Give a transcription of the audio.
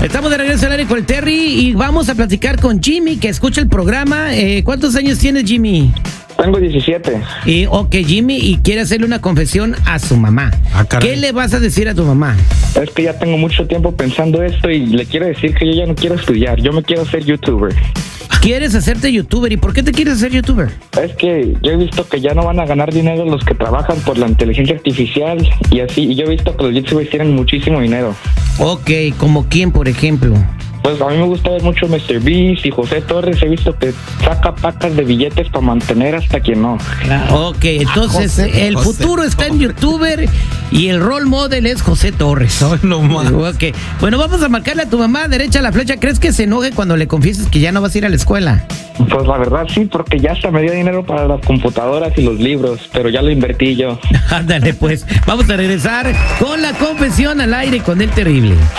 Estamos de regreso al aire con el Terry y vamos a platicar con Jimmy, que escucha el programa. ¿Cuántos años tienes, Jimmy? Tengo 17. Ok, Jimmy, y quiere hacerle una confesión a su mamá. ¿Qué le vas a decir a tu mamá? Es que ya tengo mucho tiempo pensando esto y le quiero decir que yo ya no quiero estudiar, yo me quiero hacer youtuber. ¿Quieres hacerte youtuber? ¿Y por qué te quieres hacer youtuber? Es que yo he visto que ya no van a ganar dinero los que trabajan por la inteligencia artificial y así, y yo he visto que los youtubers tienen muchísimo dinero. Ok, ¿como quién, por ejemplo? Pues a mí me gusta ver mucho MrBeast y José Torres, he visto que saca pacas de billetes para mantener hasta quien no. Ok, entonces el futuro está en youtuber y el role model es José Torres. No más. Ok, bueno, vamos a marcarle a tu mamá derecha a la flecha. ¿Crees que se enoje cuando le confieses que ya no vas a ir a la escuela? Pues la verdad sí, porque ya hasta me dio dinero para las computadoras y los libros, pero ya lo invertí yo. Ándale pues, vamos a regresar con la confesión al aire con el terrible.